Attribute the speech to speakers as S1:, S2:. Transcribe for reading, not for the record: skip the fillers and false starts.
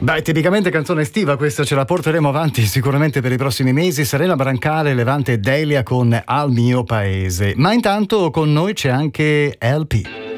S1: Beh, tipicamente canzone estiva questa, ce la porteremo avanti sicuramente per i prossimi mesi. Serena Brancale, Levante e Delia con Al mio paese. Ma intanto con noi c'è anche LP.